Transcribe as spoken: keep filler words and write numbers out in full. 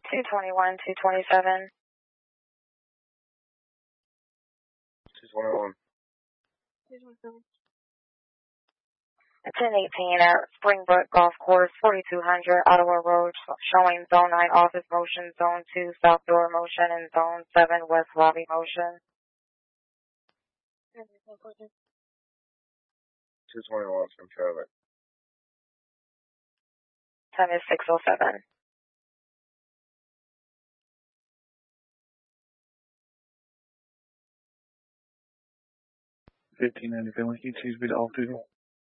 two twenty-one, two twenty-seven. two twenty-one. two twenty-seven. ten eighteen at Springbrook Golf Course, forty-two hundred Ottawa Road, showing Zone nine office motion, Zone two south door motion, and Zone seven west lobby motion. two twenty-one from traffic. Time is six oh seven. fifteen ninety Finley, can you choose me to off duty?